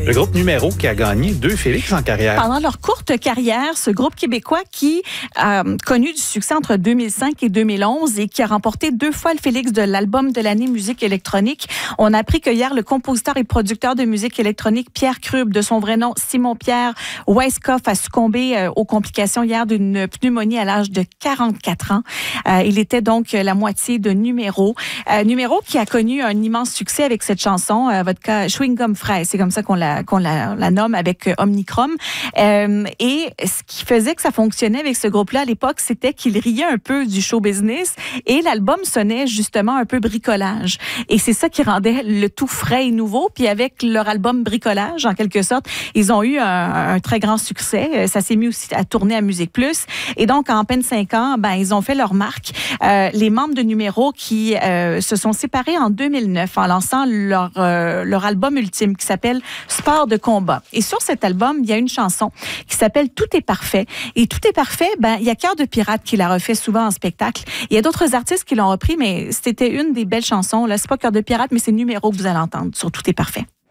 Le groupe Numéro qui a gagné 2 Félix en carrière. Pendant leur courte carrière, ce groupe québécois qui a connu du succès entre 2005 et 2011 et qui a remporté 2 fois le Félix de l'album de l'année musique électronique. On a appris que hier, le compositeur et producteur de musique électronique Pierre Krub, de son vrai nom Simon-Pierre Weiskopf, a succombé aux complications hier d'une pneumonie à l'âge de 44 ans. Il était donc la moitié de Numéro. Numéro qui a connu un immense succès avec cette chanson, Vodka Chewing Gum Fraise, c'est comme ça qu'on la nomme avec Omnichrome. Et ce qui faisait que ça fonctionnait avec ce groupe-là à l'époque, c'était qu'il riait un peu du show business et l'album sonnait justement un peu bricolage. Et c'est ça qui rendait le tout frais et nouveau. Puis avec leur album Bricolage, en quelque sorte, ils ont eu un très grand succès. Ça s'est mis aussi à tourner à Musique Plus. Et donc, en peine 5 ans, ils ont fait leur marque. Les membres de Numéro qui se sont séparés en 2009 en lançant leur album ultime qui s'appelle Sport de combat. Et sur cet album, il y a une chanson qui s'appelle Tout est parfait. Et Tout est parfait, il y a Cœur de pirate qui la refait souvent en spectacle. Il y a d'autres artistes qui l'ont repris, mais c'était une des belles chansons. Là, c'est pas Cœur de pirate, mais c'est Numéro que vous allez entendre sur Tout est parfait.